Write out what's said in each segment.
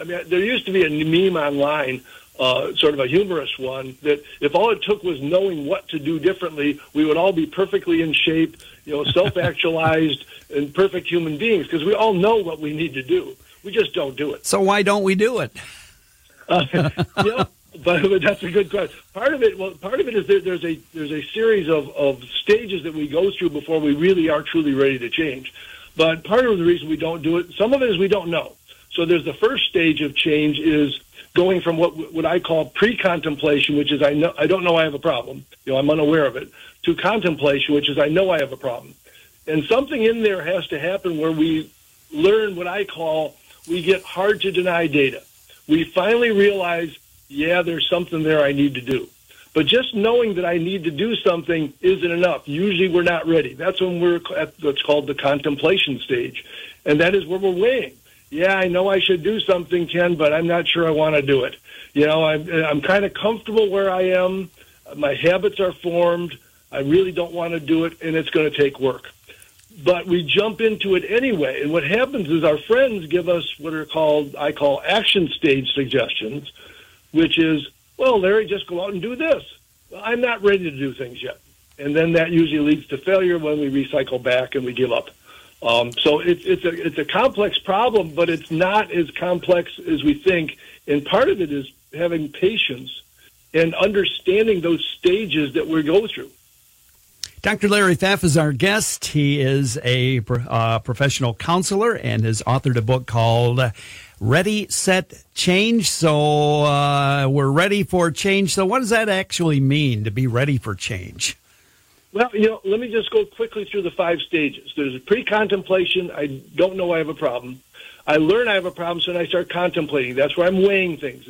mean, there used to be a meme online, sort of a humorous one, that if all it took was knowing what to do differently, we would all be perfectly in shape, self-actualized and perfect human beings, because we all know what we need to do. We just don't do it. So why don't we do it? But that's a good question. Part of it is that there's a series of stages that we go through before we really are truly ready to change. But part of the reason we don't do it, some of it is we don't know. So there's the first stage of change is going from what I call pre-contemplation, which is I don't know I have a problem, I'm unaware of it, to contemplation, which is I know I have a problem. And something in there has to happen where we learn what I call, we get hard to deny data. We finally realize, there's something there I need to do. But just knowing that I need to do something isn't enough. Usually we're not ready. That's when we're at what's called the contemplation stage. And that is where we're weighing. I know I should do something, Ken, but I'm not sure I want to do it. I'm kind of comfortable where I am. My habits are formed. I really don't want to do it, and it's going to take work. But we jump into it anyway. And what happens is our friends give us what are I call action stage suggestions, which is, well, Larry, just go out and do this. Well, I'm not ready to do things yet. And then that usually leads to failure when we recycle back and we give up. So it's a complex problem, but it's not as complex as we think. And part of it is having patience and understanding those stages that we go through. Dr. Larry Pfaff is our guest. He is a professional counselor and has authored a book called Ready, Set, Change. So we're ready for change. So what does that actually mean, to be ready for change? Well, let me just go quickly through the 5 stages. There's a pre-contemplation. I don't know I have a problem. I learn I have a problem, so then I start contemplating. That's where I'm weighing things.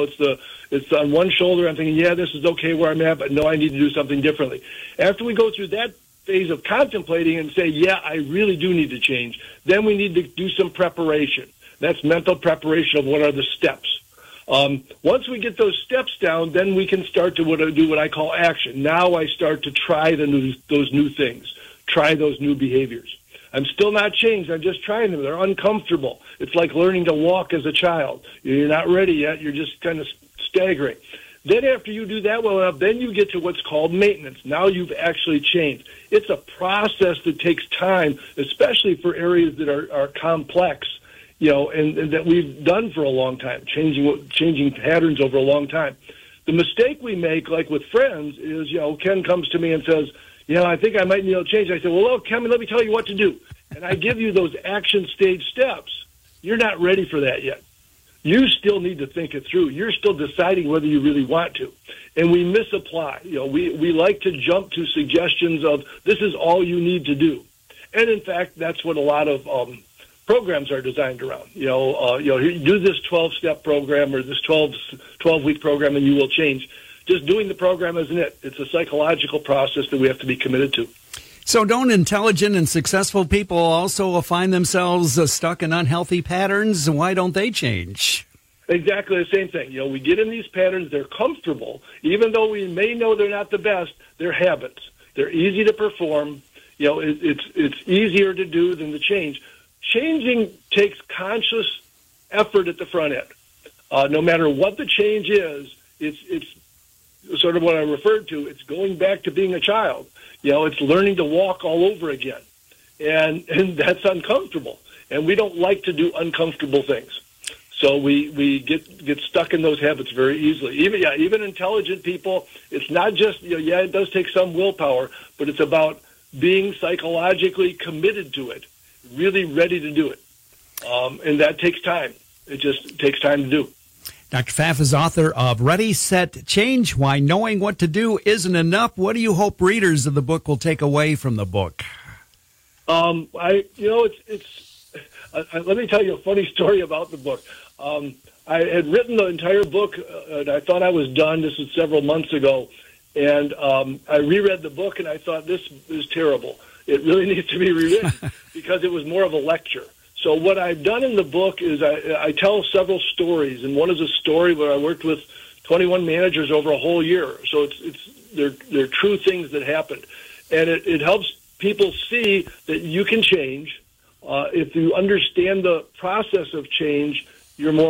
It's on one shoulder. I'm thinking, this is okay where I'm at, but no, I need to do something differently. After we go through that phase of contemplating and say, I really do need to change, then we need to do some preparation. That's mental preparation of what are the steps. Once we get those steps down, then we can start to do what I call action. Now I start to try those new things, try those new behaviors. I'm still not changed. I'm just trying them. They're uncomfortable. It's like learning to walk as a child. You're not ready yet. You're just kind of staggering. Then after you do that well enough, then you get to what's called maintenance. Now you've actually changed. It's a process that takes time, especially for areas that are complex, and that we've done for a long time, changing patterns over a long time. The mistake we make, like with friends, is, Ken comes to me and says, I think I might need to change. I say, well, Ken, let me tell you what to do. And I give you those action stage steps. You're not ready for that yet. You still need to think it through. You're still deciding whether you really want to. And we misapply. We like to jump to suggestions of this is all you need to do. And in fact, that's what a lot of programs are designed around. You do this 12-step program or this 12-week program and you will change. Just doing the program isn't it. It's a psychological process that we have to be committed to. So don't intelligent and successful people also find themselves stuck in unhealthy patterns? Why don't they change? Exactly the same thing. We get in these patterns. They're comfortable. Even though we may know they're not the best, they're habits. They're easy to perform. It's easier to do than to change. Changing takes conscious effort at the front end. No matter what the change is, it's sort of what I referred to. It's going back to being a child. It's learning to walk all over again. And that's uncomfortable. And we don't like to do uncomfortable things. So we get stuck in those habits very easily. Even intelligent people, it's not just, it does take some willpower, but it's about being psychologically committed to it, really ready to do it. And that takes time. It just takes time to do. Dr. Pfaff is author of Ready, Set, Change, Why Knowing What to Do Isn't Enough. What do you hope readers of the book will take away from the book? Let me tell you a funny story about the book. I had written the entire book, and I thought I was done. This was several months ago. And I reread the book, and I thought, this is terrible. It really needs to be rewritten because it was more of a lecture. So what I've done in the book is I tell several stories, and one is a story where I worked with 21 managers over a whole year. So they're true things that happened. And it helps people see that you can change. If you understand the process of change, you're more